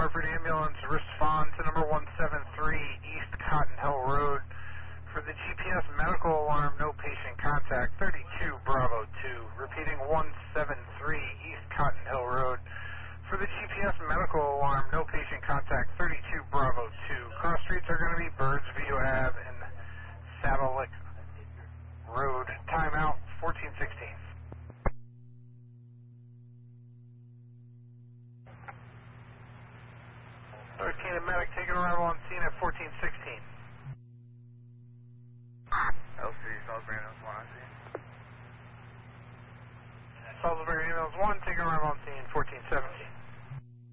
Hartford Ambulance, respond to number 173 East Cotton Hill Road. For the GPS medical alarm, no patient contact, 32 Bravo 2. Repeating 173 East Cotton Hill Road. For the GPS medical alarm, no patient contact, 32 Bravo 2. Cross streets are going to be Birdsview Ave and Saddle Lick Road. Timeout 1416. 13 and medic taking arrival on scene at 1416. LC, Salisbury Ambulance 1 on scene. Salisbury Ambulance 1 taking arrival on scene 1417.